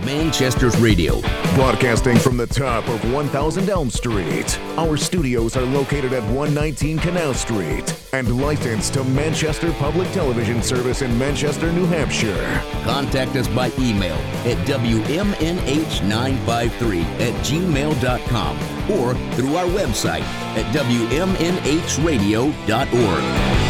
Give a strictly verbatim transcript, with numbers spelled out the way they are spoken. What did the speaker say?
Manchester's Radio. Broadcasting from the top of one thousand Elm Street. Our studios are located at one nineteen Canal Street and licensed to Manchester Public Television Service in Manchester, New Hampshire. Contact us by email at W M N H nine five three at gmail dot com or through our website at W M N H radio dot org.